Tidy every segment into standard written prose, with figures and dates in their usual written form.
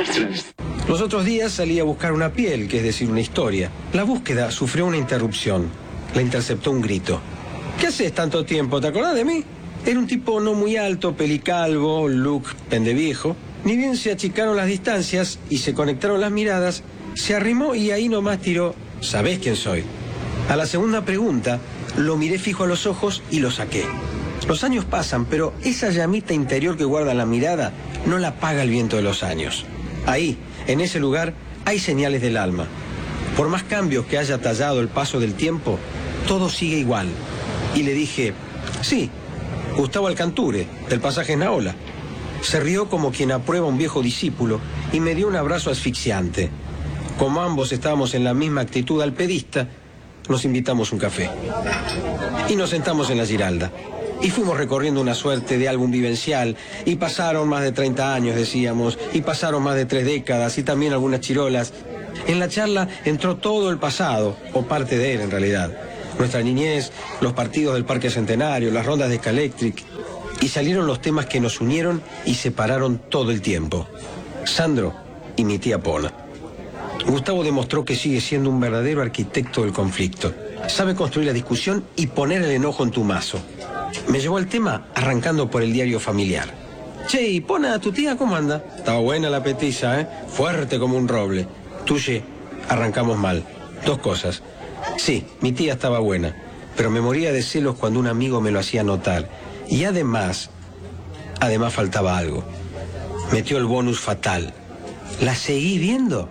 Los otros días salí a buscar una piel, que es decir, una historia. La búsqueda sufrió una interrupción. La interceptó un grito. ¿Qué haces tanto tiempo? ¿Te acordás de mí? Era un tipo no muy alto, pelicalvo, look pendeviejo. Ni bien se achicaron las distancias y se conectaron las miradas, se arrimó y ahí nomás tiró: ¿sabés quién soy? A la segunda pregunta, lo miré fijo a los ojos y lo saqué. Los años pasan, pero esa llamita interior que guarda la mirada no la apaga el viento de los años. Ahí, en ese lugar, hay señales del alma. Por más cambios que haya tallado el paso del tiempo, todo sigue igual. Y le dije: sí, Gustavo Alcanture, del pasaje Naola. Se rió como quien aprueba a un viejo discípulo y me dio un abrazo asfixiante. Como ambos estábamos en la misma actitud alpedista, nos invitamos un café. Y nos sentamos en la Giralda. Y fuimos recorriendo una suerte de álbum vivencial. Y pasaron más de 30 años, decíamos. Y pasaron más de 3 décadas y también algunas chirolas. En la charla entró todo el pasado, o parte de él en realidad. Nuestra niñez, los partidos del Parque Centenario, las rondas de Scalectric. Y salieron los temas que nos unieron y separaron todo el tiempo. Sandro y mi tía Pona. Gustavo demostró que sigue siendo un verdadero arquitecto del conflicto. Sabe construir la discusión y poner el enojo en tu mazo. Me llevó al tema arrancando por el diario familiar. Che, y Pona, ¿tu tía cómo anda? Estaba buena la petiza, ¿eh? Fuerte como un roble. Tuye, arrancamos mal. 2 cosas. Sí, mi tía estaba buena, pero me moría de celos cuando un amigo me lo hacía notar. Y además faltaba algo. Metió el bonus fatal. ¿La seguí viendo?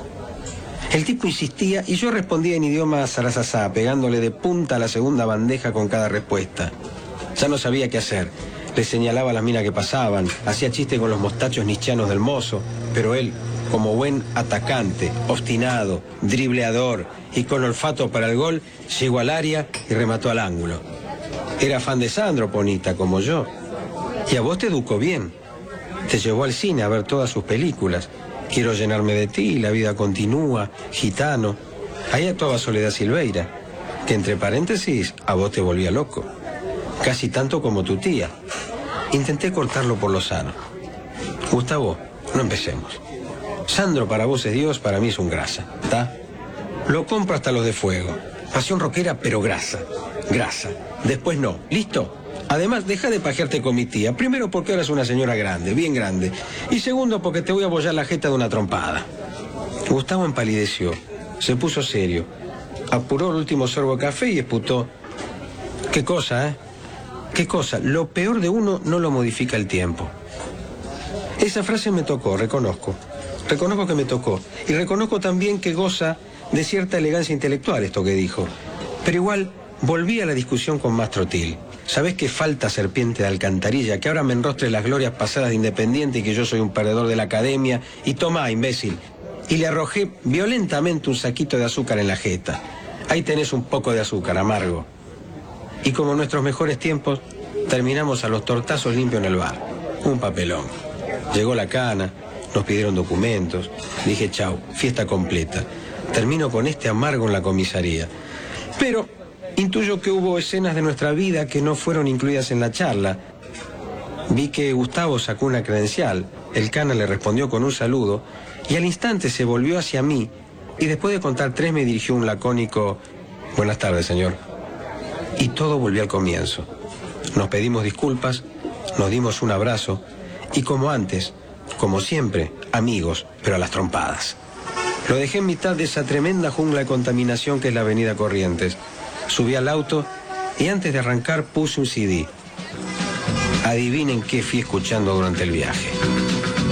El tipo insistía y yo respondía en idioma zarazazá, pegándole de punta a la segunda bandeja con cada respuesta. Ya no sabía qué hacer. Le señalaba a las minas que pasaban, hacía chiste con los mostachos nichianos del mozo, pero él, como buen atacante, obstinado, dribleador y con olfato para el gol, llegó al área y remató al ángulo. Era fan de Sandro, Ponita, como yo. Y a vos te educó bien. Te llevó al cine a ver todas sus películas. Quiero llenarme de ti, La vida continúa, Gitano. Ahí actuaba Soledad Silveira, que entre paréntesis a vos te volvía loco. Casi tanto como tu tía. Intenté cortarlo por lo sano. Gustavo, no empecemos. Sandro para vos es Dios, para mí es un grasa, ¿está? Lo compro hasta los de fuego. Pasión rockera, pero grasa. Grasa. Después no. ¿Listo? Además, deja de pajearte con mi tía. Primero porque ahora es una señora grande, bien grande. Y segundo porque te voy a bollar la jeta de una trompada. Gustavo empalideció. Se puso serio. Apuró el último sorbo de café y esputó: ¿qué cosa, eh? ¿Qué cosa? Lo peor de uno no lo modifica el tiempo. Esa frase me tocó, reconozco. Reconozco que me tocó. Y reconozco también que goza de cierta elegancia intelectual esto que dijo. Pero igual volví a la discusión con más trotil. ¿Sabés qué falta, serpiente de alcantarilla? Que ahora me enrostre las glorias pasadas de Independiente y que yo soy un perdedor de la academia. Y tomá, imbécil. Y le arrojé violentamente un saquito de azúcar en la jeta. Ahí tenés un poco de azúcar, amargo. Y como en nuestros mejores tiempos, terminamos a los tortazos limpios en el bar. Un papelón. Llegó la cana, nos pidieron documentos. Dije: chau, fiesta completa. Termino con este amargo en la comisaría. Pero intuyo que hubo escenas de nuestra vida que no fueron incluidas en la charla. Vi que Gustavo sacó una credencial. El cana le respondió con un saludo y al instante se volvió hacia mí y después de contar 3 me dirigió un lacónico: buenas tardes, señor. Y todo volvió al comienzo. Nos pedimos disculpas, nos dimos un abrazo y como antes, como siempre, amigos, pero a las trompadas. Lo dejé en mitad de esa tremenda jungla de contaminación que es la avenida Corrientes. Subí al auto y antes de arrancar puse un CD. Adivinen qué fui escuchando durante el viaje.